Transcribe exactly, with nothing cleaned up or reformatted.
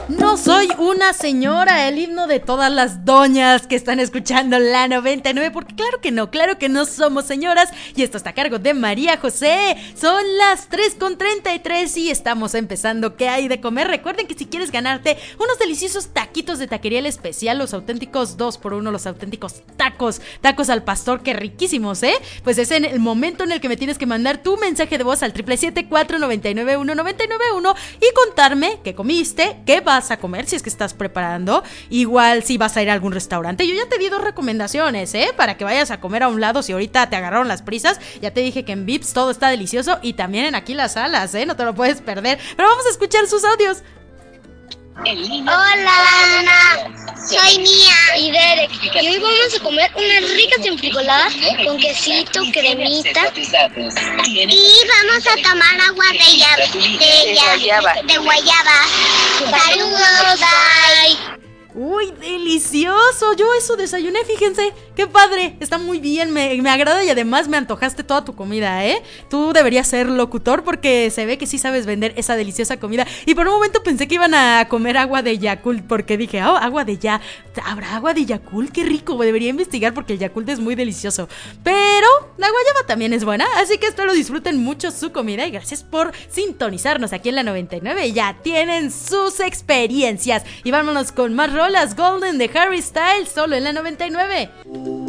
No soy una señora, el himno de todas las doñas que están escuchando la noventa y nueve, porque claro que no, claro que no somos señoras, y esto está a cargo de María José. Son las tres con treinta y tres y estamos empezando. ¿Qué hay de comer? Recuerden que si quieres ganarte unos deliciosos taquitos de Taquería El Especial, los auténticos dos por uno, los auténticos tacos, tacos al pastor, que riquísimos, ¿eh? Pues es en el momento en el que me tienes que mandar tu mensaje de voz al triple siete cuatro nueve nueve uno nueve nueve uno y contarme qué comiste, qué vas a comer si es que estás preparando, igual si vas a ir a algún restaurante. Yo ya te di dos recomendaciones, ¿eh? Para que vayas a comer a un lado si ahorita te agarraron las prisas. Ya te dije que en Vips todo está delicioso y también en Aquí las Salas, ¿eh? No te lo puedes perder. Pero vamos a escuchar sus audios. Hola Ana, soy Mía y Derek y hoy vamos a comer unas ricas enfrijoladas con quesito, cremita y vamos a tomar agua de, ya, de, ya, de guayaba. Saludos, bye. ¡Uy, delicioso! Yo eso desayuné, fíjense. ¡Qué padre! Está muy bien, me, me agrada y además me antojaste toda tu comida, ¿eh? Tú deberías ser locutor porque se ve que sí sabes vender esa deliciosa comida. Y por un momento pensé que iban a comer agua de Yakult porque dije, oh, agua de ya... ¿Habrá agua de Yakult? ¡Qué rico! Debería investigar porque el Yakult es muy delicioso. Pero la guayaba también es buena, así que espero disfruten mucho su comida y gracias por sintonizarnos aquí en la noventa y nueve. Ya tienen sus experiencias. Y vámonos con más rolas. Golden de Harry Styles, solo en la noventa y nueve.